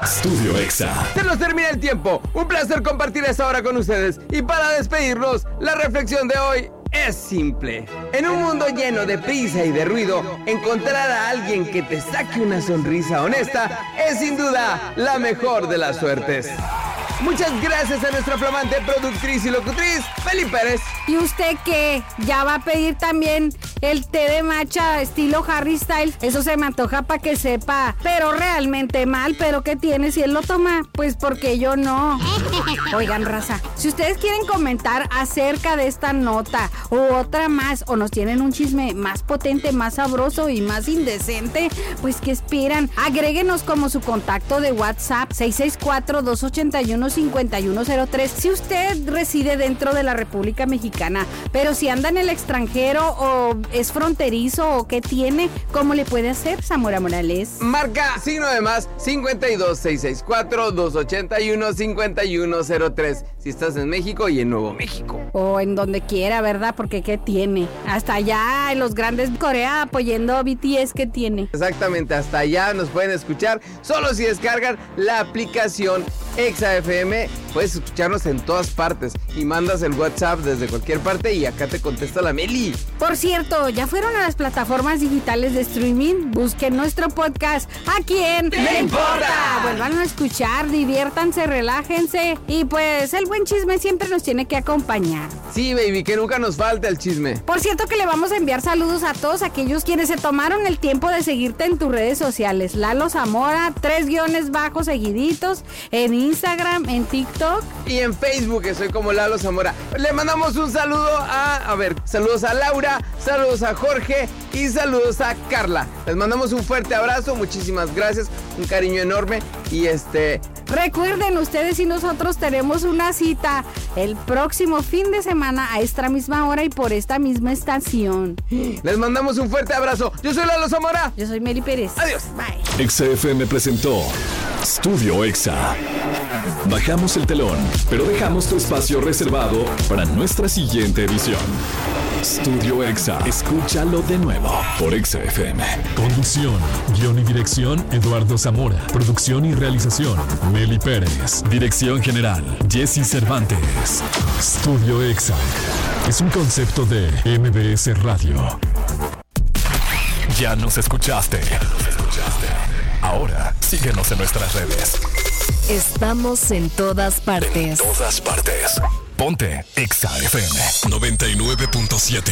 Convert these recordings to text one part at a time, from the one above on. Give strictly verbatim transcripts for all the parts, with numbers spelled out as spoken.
Studio Exa. Se nos termina el tiempo. Un placer compartir esta hora con ustedes. Y para despedirnos, la reflexión de hoy es simple. En un mundo lleno de prisa y de ruido, encontrar a alguien que te saque una sonrisa honesta es sin duda la mejor de las suertes. Muchas gracias a nuestra flamante productriz y locutriz, Meli Pérez. ¿Y usted qué? ¿Ya va a pedir también el té de matcha estilo Harry Styles? Eso se me antoja para que sepa, pero realmente mal. ¿Pero qué tiene si él lo toma? Pues porque yo no. Oigan, raza, si ustedes quieren comentar acerca de esta nota u otra más, o nos tienen un chisme más potente, más sabroso y más indecente, pues ¿qué esperan? Agréguenos como su contacto de WhatsApp seis seis cuatro, dos ocho uno, cinco uno cero tres si usted reside dentro de la República Mexicana, pero si anda en el extranjero o es fronterizo o qué tiene, ¿cómo le puede hacer, Zamora Morales? Marca signo de más cincuenta y dos, seiscientos sesenta y cuatro, doscientos ochenta y uno, cincuenta y uno cero tres si estás en México y en Nuevo México. O en donde quiera, ¿verdad? Porque ¿qué tiene? Hasta allá en los grandes Corea apoyando a B T S, ¿qué tiene? Exactamente, hasta allá nos pueden escuchar solo si descargan la aplicación Exa F M. Puedes escucharnos en todas partes y mandas el WhatsApp desde cualquier parte y acá te contesta la Meli. Por cierto, ¿ya fueron a las plataformas digitales de streaming? Busquen nuestro podcast. ¿A quién le importa? Vuelvan a escuchar, diviértanse, relájense y pues el buen chisme siempre nos tiene que acompañar. Sí, baby, que nunca nos falta el chisme. Por cierto que le vamos a enviar saludos a todos aquellos quienes se tomaron el tiempo de seguirte en tus redes sociales. Lalo Zamora, tres guiones bajos seguiditos, en Instagram, en TikTok y en Facebook, que soy como Lalo Zamora. Le mandamos un saludo a, a ver, saludos a Laura, saludos a Jorge y saludos a Carla. Les mandamos un fuerte abrazo, muchísimas gracias, un cariño enorme y este... Recuerden, ustedes y nosotros tenemos una cita el próximo fin de semana a esta misma hora y por esta misma estación. Les mandamos un fuerte abrazo. Yo soy Lalo Zamora. Yo soy Meli Pérez. Adiós. Bye. Exa F M presentó Studio Exa. Bajamos el telón, pero dejamos tu espacio reservado para nuestra siguiente edición. Studio Exa. Escúchalo de nuevo por Exa F M. Conducción, guión y dirección, Eduardo Zamora. Producción y realización, Meli Pérez. Dirección general, Jessy Cervantes. Studio Exa. Es un concepto de M B S Radio. Ya nos escuchaste. Ya nos escuchaste. Ahora, síguenos en nuestras redes. Estamos en todas partes. En todas partes. Ponte Exa F M noventa y nueve punto siete.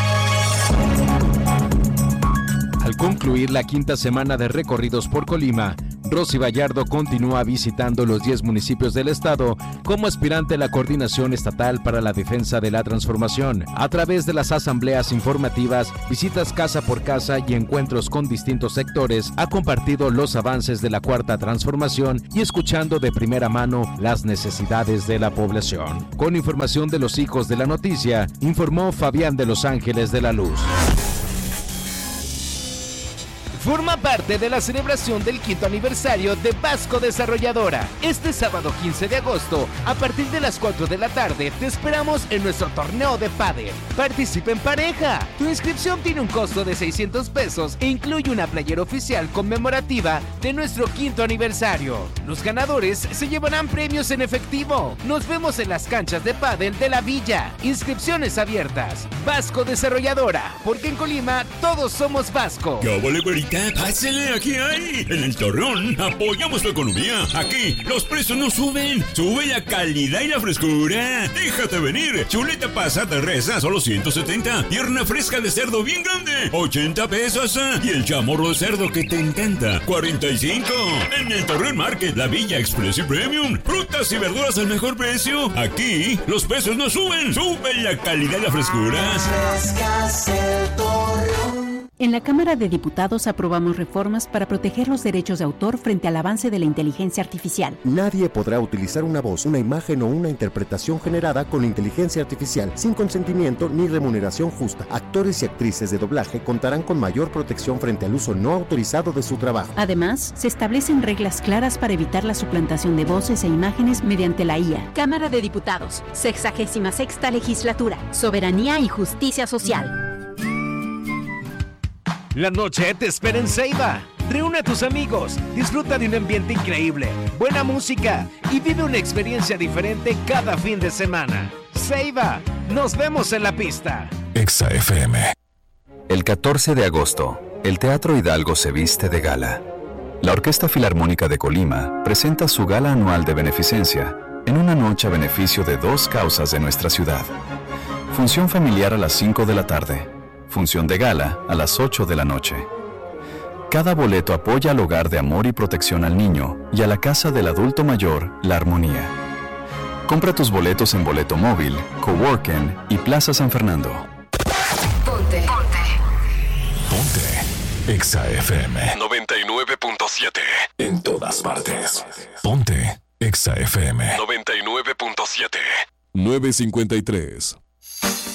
Al concluir la quinta semana de recorridos por Colima, Rosy Vallardo continúa visitando los diez municipios del estado como aspirante a la Coordinación Estatal para la Defensa de la Transformación. A través de las asambleas informativas, visitas casa por casa y encuentros con distintos sectores, ha compartido los avances de la Cuarta Transformación y escuchando de primera mano las necesidades de la población. Con información de los hijos de la noticia, informó Fabián de Los Ángeles de la Luz. Forma parte de la celebración del quinto aniversario de Vasco Desarrolladora. Este sábado quince de agosto, a partir de las cuatro de la tarde, te esperamos en nuestro torneo de pádel. Participa en pareja. Tu inscripción tiene un costo de seiscientos pesos e incluye una playera oficial conmemorativa de nuestro quinto aniversario. Los ganadores se llevarán premios en efectivo. Nos vemos en las canchas de pádel de la Villa. Inscripciones abiertas. Vasco Desarrolladora, porque en Colima todos somos Vasco. ¿Qué vale, güerita? Pásale, aquí hay. En el Torreón apoyamos tu economía. Aquí los precios no suben. Sube la calidad y la frescura. Déjate venir. Chuleta pasada de res a solo ciento setenta. Pierna fresca de cerdo bien grande, ochenta pesos. Y el chamorro de cerdo que te encanta, cuarenta y cinco. En el Torreón Market, la Villa Express y Premium. Frutas y verduras al mejor precio. Aquí los precios no suben. Sube la calidad y la frescura. En la Cámara de Diputados aprobamos reformas para proteger los derechos de autor frente al avance de la inteligencia artificial. Nadie podrá utilizar una voz, una imagen o una interpretación generada con inteligencia artificial sin consentimiento ni remuneración justa. Actores y actrices de doblaje contarán con mayor protección frente al uso no autorizado de su trabajo. Además, se establecen reglas claras para evitar la suplantación de voces e imágenes mediante la I A. Cámara de Diputados, sexagésima sexta legislatura, soberanía y justicia social. La noche te espera en Ceiba. Reúne a tus amigos, disfruta de un ambiente increíble, buena música y vive una experiencia diferente cada fin de semana. Ceiba, nos vemos en la pista. Exa F M. El catorce de agosto, el Teatro Hidalgo se viste de gala. La Orquesta Filarmónica de Colima presenta su gala anual de beneficencia en una noche a beneficio de dos causas de nuestra ciudad. Función familiar a las cinco de la tarde. Función de gala a las ocho de la noche. Cada boleto apoya al Hogar de Amor y Protección al Niño y a la Casa del Adulto Mayor La Armonía. Compra tus boletos en Boleto Móvil, Coworking y Plaza San Fernando. Ponte. Ponte. Ponte. Exa F M. noventa y nueve punto siete. En todas partes. Ponte. Exa F M. noventa y nueve punto siete. nueve cincuenta y tres.